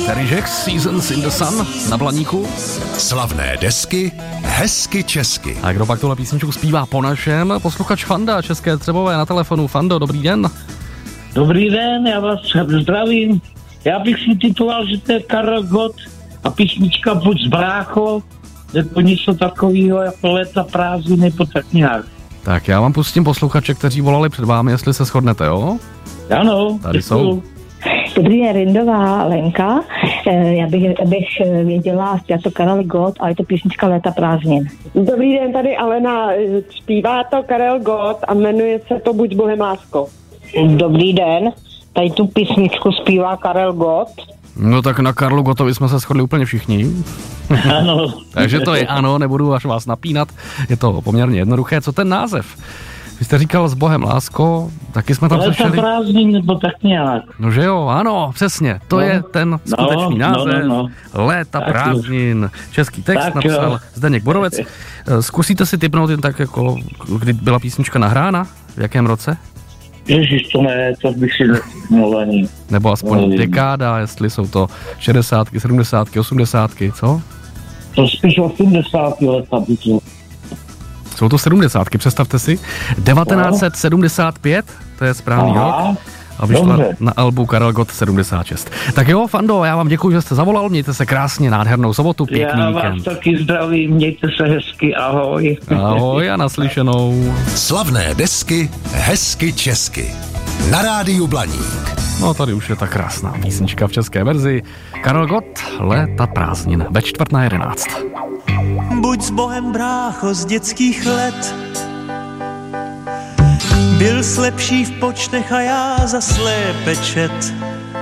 Terry Jacks, Seasons in the Sun na Blaníku. Slavné desky, hezky česky. A kdo pak tuhle písničku zpívá po našem? Posluchač Fanda, České Třebové na telefonu. Fando, dobrý den. Dobrý den, já vás zdravím. Já bych si typoval, že to je Karel Gott a písnička Buď s brácho, nebo něco takového jako Léta prázdnin nebo tak nějak. Tak já vám pustím posluchače, kteří volali před vámi, jestli se shodnete, jo? Ano, tady jsou. Dobrý den, Rindová Lenka. Já bych věděla, je to Karel Gott a je to písnička Léta prázdnin. Dobrý den, tady Alena. Zpívá to Karel Gott a jmenuje se to Buď s Bohem lásko. Dobrý den, tady tu písničku zpívá Karel Gott. No tak na Karlu Gottovi jsme se shodli úplně všichni. Ano. Takže to je ano, nebudu až vás napínat. Je to poměrně jednoduché. Co ten název? Vy jste říkal S Bohem lásko, taky jsme tam slyšeli. Léta prázdnin nebo tak nějak. No že jo, ano, přesně. To je ten skutečný název. Léta prázdnin. Český text tak napsal Zdeněk Borovec. Zkusíte si tipnout jen tak, jako kdy byla písnička nahrána? V jakém roce? Ježiš, to ne, to bych si nemohl ani. Nebo aspoň dekáda, jestli jsou to 60, 70, 80, co? To spíš 80 let, aby to... Jsou to 70, představte si. 1975, to je správný rok. A vyšla na albu Karel Gott 76. Tak jo, Fando, já vám děkuji, že jste zavolal, mějte se krásně, nádhernou sobotu, pěkný víkend. Já vás taky zdravím, mějte se hezky, ahoj. Ahoj a naslyšenou. Slavné desky, hezky česky. Na rádiu Blaník. No tady už je ta krásná písnička v české verzi. Karel Gott, Léta prázdnin, ve 10:45. Buď s Bohem, brácho, z dětských let. Byl slepší v počtech a já za slépe čet.